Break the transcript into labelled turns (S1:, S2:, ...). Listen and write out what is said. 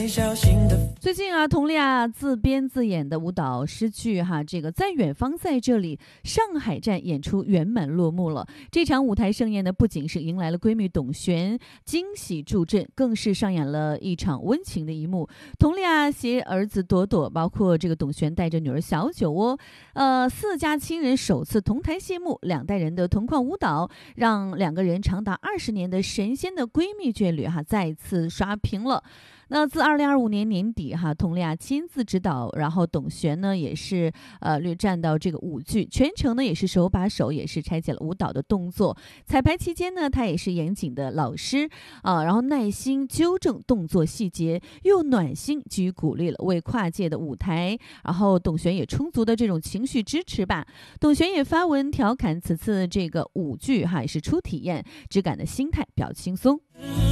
S1: 最近啊，佟丽娅自编自演的舞蹈诗剧这个在远方在这里上海站演出圆满落幕了。这场舞台盛宴呢，不仅是迎来了闺蜜董璇惊喜助阵，更是上演了一场温情的一幕。佟丽娅携儿子朵朵，包括这个董璇带着女儿小酒窝，四家亲人首次同台谢幕，两代人的同框舞蹈，让两个人长达20年的神仙的闺蜜眷侣再次刷屏了。那自2025年年底佟丽娅亲自指导，然后董璇呢也是略站到这个舞剧，全程呢也是手把手，也是拆解了舞蹈的动作。彩排期间呢，她也是严谨的老师然后耐心纠正动作细节，又暖心给予鼓励了，为跨界的舞台，然后董璇也充足的这种情绪支持吧。董璇也发文调侃此次这个舞剧也是初体验，只感的心态比较轻松。